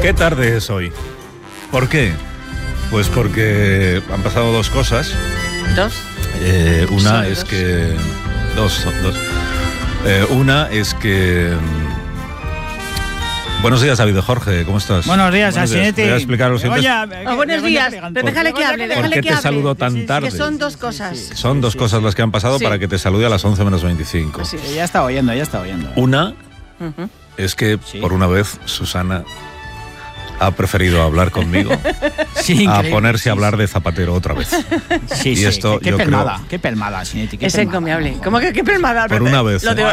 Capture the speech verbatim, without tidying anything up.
¿Qué tarde es hoy? ¿Por qué? Pues porque han pasado dos cosas. ¿Dos? Eh, una Solo es dos. que... Dos, dos. Eh, una es que... Buenos días, David Jorge, ¿cómo estás? Buenos días, Asinetti. Voy a explicar a los oyentes Oh, buenos días, pero déjale que hable, por déjale qué que te hable. saludo tan tarde. Que son dos cosas. Son dos cosas las que han pasado Sí. para que te salude a las once menos veinticinco. Así es. Ya está oyendo, ya está oyendo. Una Ujú. es que, Sí. por una vez, Susana ha preferido hablar conmigo Sí, a increíble. ponerse a hablar de Zapatero otra vez. Sí, Y sí, esto, qué, qué yo pelmada, creo- qué pelmada, Asinetti, qué Es pelmada. encomiable. ¿Cómo que qué pelmada? Por una vez, Lo ¿eh? de